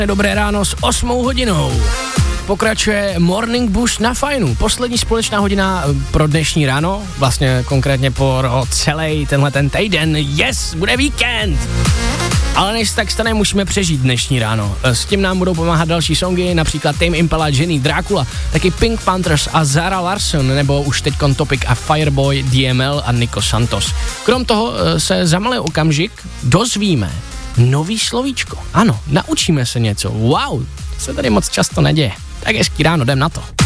Dobré ráno s 8 hodinou. Pokračuje Morning Boost na Fajnu. Poslední společná hodina pro dnešní ráno, vlastně konkrétně pro celý tenhle ten týden. Yes, bude víkend! Ale než tak stane, musíme přežít dnešní ráno. S tím nám budou pomáhat další songy, například Tame Impala, Jenny, Dracula, taky Pink Panthers a Zara Larsson, nebo už teďkon Topic a Fireboy, DML a Nico Santos. Krom toho se za malý okamžik dozvíme nový slovíčko. Ano, naučíme se něco. Wow, to se tady moc často neděje. Tak hezký ráno, jdem na to.